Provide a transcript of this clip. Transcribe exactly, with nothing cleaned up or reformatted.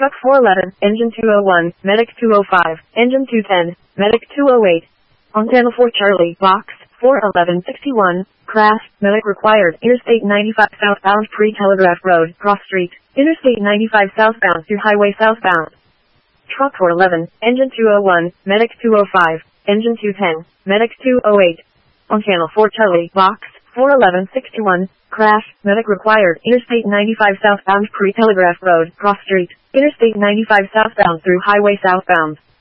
Truck four eleven, Engine two oh one, Medic two oh five, Engine two ten, Medic two oh eight. On channel four Charlie, Box, four eleven sixty-one, crash, Medic required, Interstate ninety-five southbound pre-Telegraph Road, cross street, Interstate ninety-five southbound through Highway southbound. Truck four eleven, Engine two oh one, Medic two oh five, Engine two ten, Medic two oh eight. On channel four Charlie, Box, four eleven sixty-one, crash, Medic required, Interstate ninety-five southbound pre-Telegraph Road, cross street, Interstate ninety-five southbound through Highway southbound.